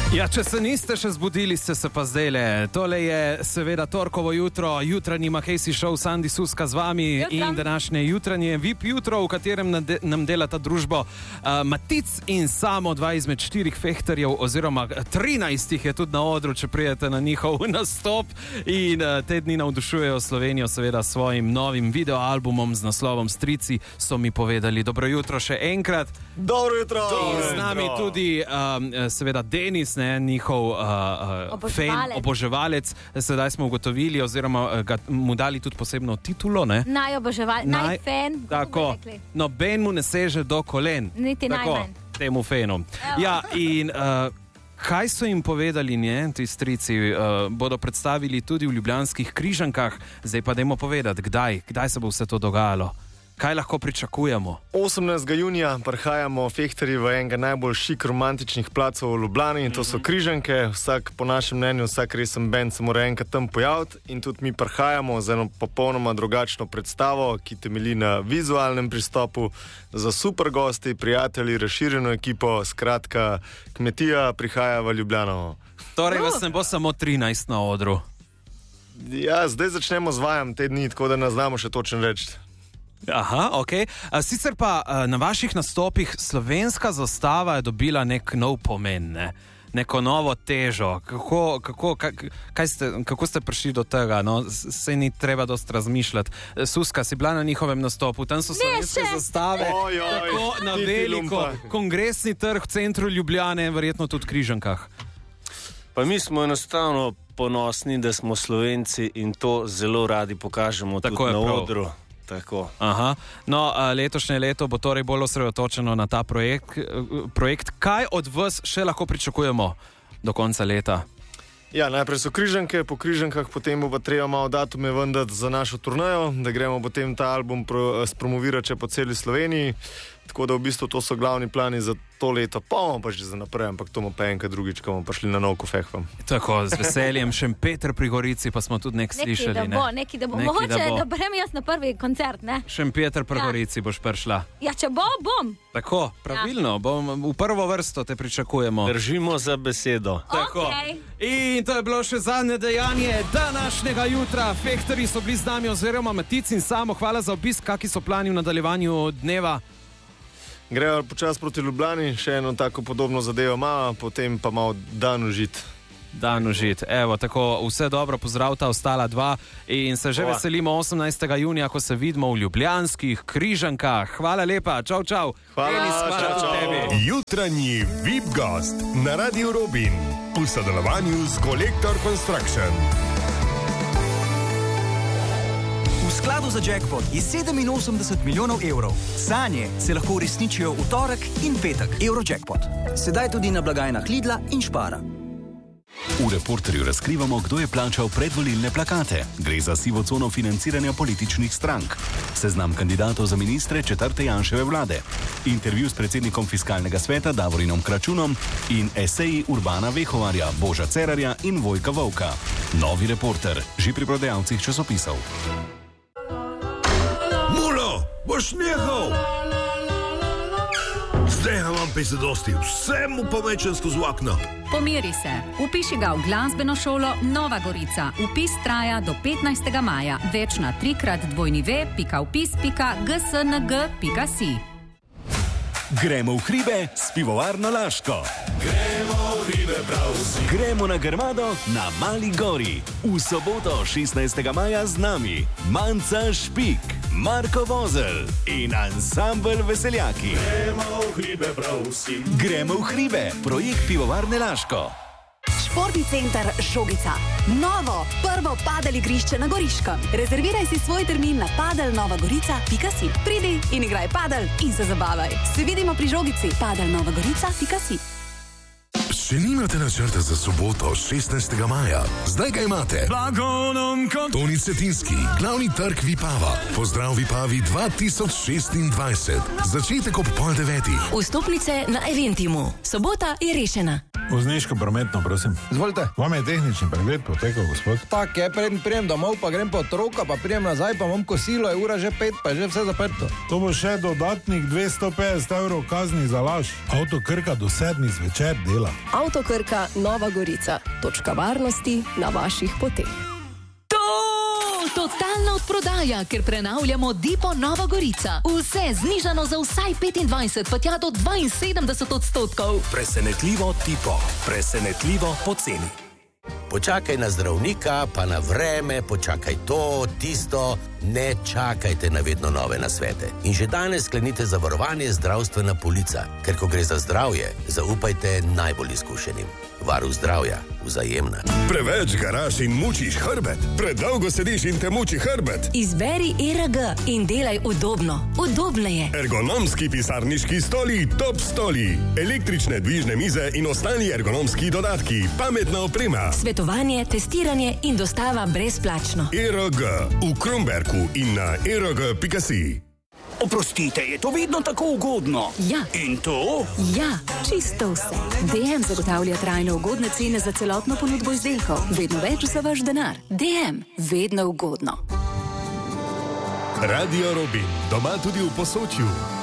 Ja, če se niste še zbudili, ste se pa zdajle. Tole je seveda torkovo jutro, jutranji Makejsi show, Sandi Suska z vami in današnje jutranje VIP jutro, v katerem nam delata družbo Matic in Samo, dva izmed 4 fehterjev, oziroma 13 je tudi na odru, če prijete na njihov nastop. In te dni navdušujejo Slovenijo seveda svojim novim videoalbumom z naslovom Strici, so mi povedali. Dobro jutro še enkrat. Dobro jutro! In z nami tudi seveda Denis, njihov oboževalec. Sedaj smo ugotovili, oziroma mu dali tudi posebno titulo. Najfen. Tako. Noben mu ne seže do kolen. Niti najmanj. Temu fenu. Ja, in kaj so jim povedali, ti strici? Bodo predstavili tudi v Ljubljanskih Križankah. Zdaj pa dajmo povedati, kdaj se bo vse to dogajalo. Kaj lahko pričakujemo? 18. junija prihajamo fehterji v enega najbolj šik romantičnih placov v Ljubljani in to so Križanke. Po našem mnenju, vsak resen band se mora enkrat tam pojaviti in tudi mi prihajamo z eno popolnoma drugačno predstavo, ki temelji na vizualnem pristopu, za super gosti, prijatelji, razširjeno ekipo, skratka, kmetija prihaja v Ljubljano. Torej vas ne bo samo 13 na odru? Ja, zdaj začnemo z vajem te dni, tako da ne znamo še točno reči. Aha, ok. Sicer pa na vaših nastopih slovenska zastava je dobila nek nov pomen, neko novo težo. Kako ste prišli do tega? No, se ni treba dosti razmišljati. Suska, si bila na njihovem nastopu, tam so slovenske zastave, tako na veliko, kongresni trg v centru Ljubljane, verjetno tudi v Križankah. Pa mi smo enostavno ponosni, da smo Slovenci in to zelo radi pokažemo tako tudi na odru. Tako. Aha. No, letošnje leto bo torej bolj osredotočeno na ta projekt. Kaj od vas še lahko pričakujemo do konca leta? Ja, najprej so Križanke, po Križankah potem bo pa treba malo datume vendati za našo turnejo, da gremo potem ta album spromovirati po celi Sloveniji. Tako da v bistvu to so glavni plani za to leto, pa bomo pa že za naprej, ampak to bomo pa enkrat drugič, ko bomo pa šli na nov kofehvam. Tako, z veseljem. Šempeter pri Gorici pa smo tudi nek slišali. Neki da bo. Mogoče, da berem jaz na prvi koncert, ne? Šempeter pri Gorici boš prišla. Ja, če bom. Tako, pravilno. V prvo vrsto te pričakujemo. Držimo za besedo. Tako. In to je bilo še zadnje dejanje današnjega jutra. Fehterji so bili z nami, oziroma Matic in Samo. Hvala za obisk. Kakšni so plani v nadaljevanju dneva? Grejo počas proti Ljubljani, še eno tako podobno zadevo ima, potem pa malo dan užit. Dan užit. Evo, tako, vse dobro, pozdravta ostala dva in se že veselimo 18. junija, ko se vidimo v Ljubljanskih Križankah. Hvala lepa, čau. Hvala tebi. Jutranji VIP gost na Radio Robin v sodelovanju s Collector Construction. V skladu za jackpot je 87 milijonov evrov. Sanje se lahko uresničijo v torek in petek. Eurojackpot. Sedaj tudi na blagajnah Lidla in Spara. V Reporterju razkrivamo, kdo je plačal predvolilne plakate. Gre za sivo cono financiranja političnih strank. Seznam kandidatov za ministre 4. Janševe vlade. Intervju s predsednikom Fiskalnega sveta Davorinom Kračunom in eseji Urbana Vehovarja, Boža Cerarja in Vojka Volka. Novi Reporter, že pri prodajalcih časopisov. Mulo, boš nehal! Zdaj imam pa zadosti, vse mu pomečem skozi okno. Pomiri se, upiši ga v glasbeno šolo Nova Gorica. Upis traja do 15. maja. Več na 3x2v.upis.gsng.si. Gremo v hribe s pivovarno Laško. Gremo v hribe prav vsi. Gremo na Grmado na Mali Gori. V soboto 16. maja z nami Manca Špik, Marko Vozel in ansambel Veseljaki. Gremo v hribe prav vsi. Gremo v hribe, projekt pivovarne Laško. Športni center Žogica. Novo, prvo padel igrišče na Goriškem. Rezerviraj si svoj termin na padelnovagorica.si. Pridi in igraj padel in se zabavaj. Se vidimo pri Žogici. padelnovagorica.si. Še nimate načrta za soboto 16. maja? Zdaj ga imate. Toni Cetinski, glavni trg Vipava. Pozdrav Vipavi 2026. Začetek ob 8:30. Vstopnice na Eventimu. Sobota je rešena. Vozniško prometno, prosim. Izvolite. Vam je tehnični pregled potekal, gospod? Tak je, prijem domov, pa grem po otroka, pa prijem nazaj, pa imam kosilo, je ura že 5, pa je že vse zaprto. To bo še dodatnih 250 evrov kazni za laž. Avto Krka do 7 zvečer dela. Avto Krka Nova Gorica. Točka varnosti na vaših poteh. Totalna odprodaja, ker prenavljamo Dipo Nova Gorica. Vse znižano za vsaj 25, pa tja do 72%. Presenetljivo Dipo. Presenetljivo poceni. Počakaj na zdravnika, pa na vreme, počakaj to, tisto. Ne čakajte na vedno nove nasvete. In že danes sklenite zavarovanje zdravstvena polica, ker ko gre za zdravje, zaupajte najbolj izkušenim. Varuh zdravja, Vzajemna. Preveč garaš in mučiš hrbet? Predolgo sediš in te muči hrbet? Izberi ERG in delaj udobno. Udobneje. Ergonomski pisarniški stoli, top stoli. Električne dvižne mize in ostali ergonomski dodatki. Pametna oprema. Svetovanje, testiranje in dostava brezplačno. ERG v Kromberku in na erg.si. Oprostite, je to vedno tako ugodno? Ja. In to? Ja, čisto vse. DM zagotavlja trajno ugodne cene za celotno ponudbo izdelkov. Vedno več za vaš denar. DM, vedno ugodno. Radio Robin, doma tudi v Posočju.